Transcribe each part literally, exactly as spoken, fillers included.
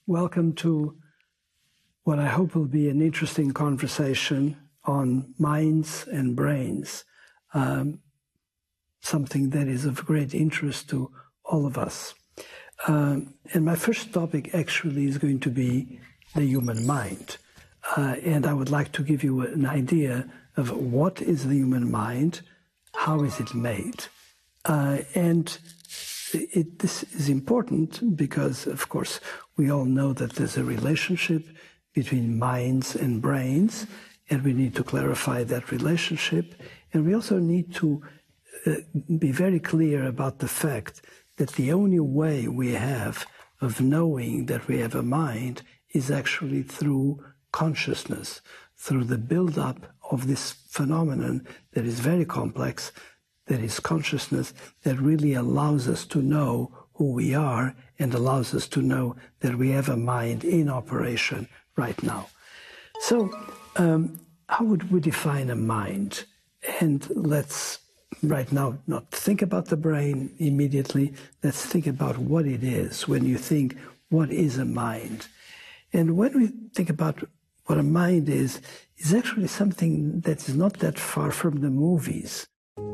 Welcome to what I hope will be an interesting conversation on minds and brains, um, something that is of great interest to all of us. Um, and my first topic actually is going to be the human mind. Uh, and I would like to give you an idea of what is the human mind, how is it made. Uh, and it, this is important because, of course, we all know that there's a relationship between minds and brains, and we need to clarify that relationship. And we also need to uh, be very clear about the fact that the only way we have of knowing that we have a mind is actually through consciousness, through the build-up of this phenomenon that is very complex, that is consciousness, that really allows us to know who we are and allows us to know that we have a mind in operation right now. So um, how would we define a mind? And let's right now not think about the brain immediately. Let's think about what it is when you think, what is a mind? And when we think about what a mind is, is actually something that is not that far from the movies.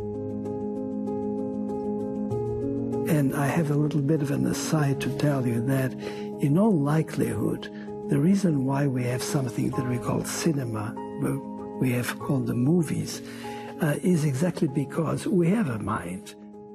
And I have a little bit of an aside to tell you that in all likelihood, the reason why we have something that we call cinema, we have called the movies, uh, is exactly because we have a mind.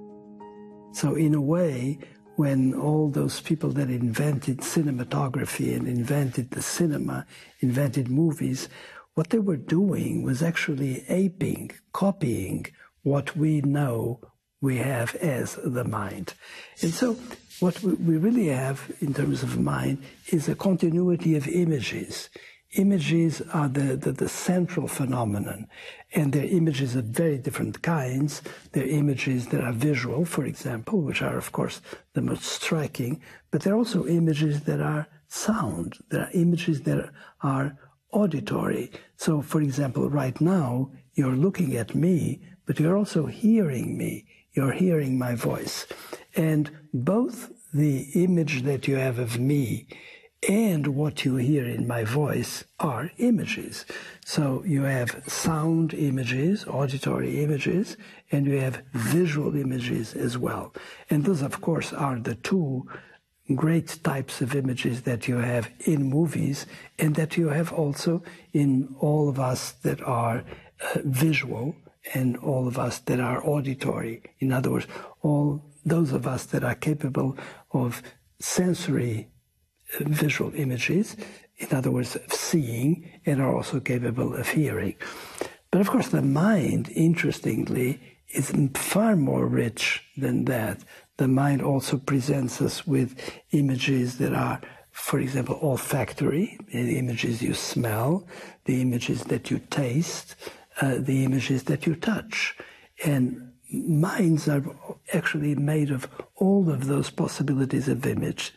So in a way, when all those people that invented cinematography and invented the cinema, invented movies, what they were doing was actually aping, copying what we know we have as the mind. And so what we really have in terms of mind is a continuity of images. Images are the, the, the central phenomenon, and they're images of very different kinds. They're images that are visual, for example, which are, of course, the most striking, but they're also images that are sound. There are images that are auditory. So, for example, right now, you're looking at me, but you're also hearing me. You're hearing my voice. And both the image that you have of me and what you hear in my voice are images. So you have sound images, auditory images, and you have visual images as well. And those, of course, are the two great types of images that you have in movies and that you have also in all of us that are uh, visual and all of us that are auditory. In other words, all those of us that are capable of sensory visual images, in other words, of seeing, and are also capable of hearing. But of course, the mind, interestingly, is far more rich than that. The mind also presents us with images that are, for example, olfactory, the images you smell, the images that you taste, uh, the images that you touch. And minds are actually made of all of those possibilities of image.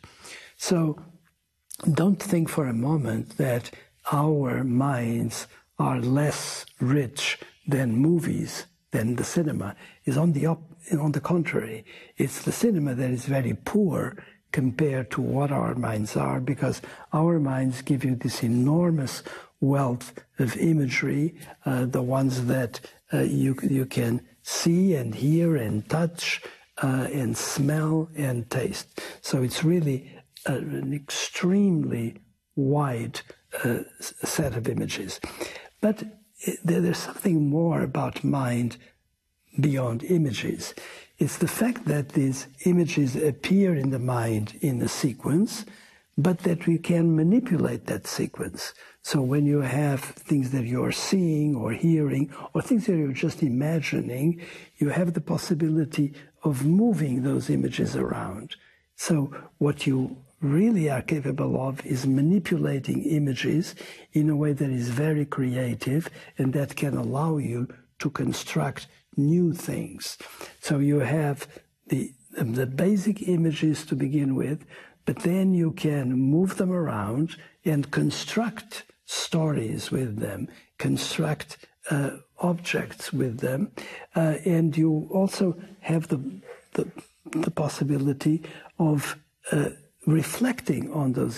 So don't think for a moment that our minds are less rich than movies, than the cinema. Is on the op on the contrary. It's the cinema that is very poor compared to what our minds are, because our minds give you this enormous wealth of imagery, uh, the ones that uh, you, you can see and hear and touch uh, and smell and taste. So it's really an extremely wide uh, set of images. But there's something more about mind beyond images. It's the fact that these images appear in the mind in a sequence, but that we can manipulate that sequence. So when you have things that you're seeing or hearing, or things that you're just imagining, you have the possibility of moving those images around. So what you really are capable of is manipulating images in a way that is very creative and that can allow you to construct new things. So you have the, the basic images to begin with, but then you can move them around and construct stories with them, construct uh, objects with them, uh, and you also have the, the, the possibility of uh, reflecting on those